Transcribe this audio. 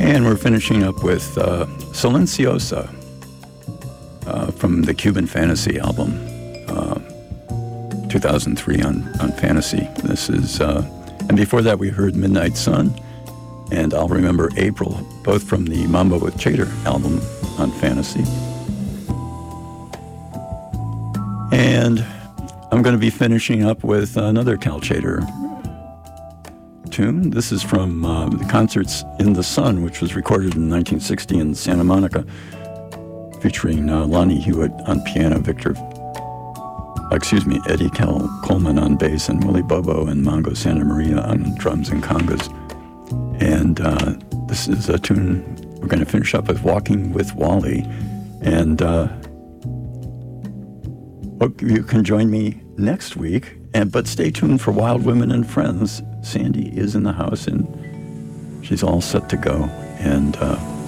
And we're finishing up with Silenciosa from the Cuban Fantasy album, 2003 on Fantasy. This is, and before that we heard Midnight Sun and I'll Remember April, both from the Mambo with Chater album on Fantasy. And I'm going to be finishing up with another Cal Chater tune. This is from the Concerts in the Sun, which was recorded in 1960 in Santa Monica, featuring Lonnie Hewitt on piano, Eddie Coleman on bass, and Willie Bobo and Mongo Santa Maria on drums and congas. And this is a tune we're going to finish up with, Walking with Wally. And hope you can join me next week. But stay tuned for Wild Women and Friends. Sandy is in the house, and she's all set to go. And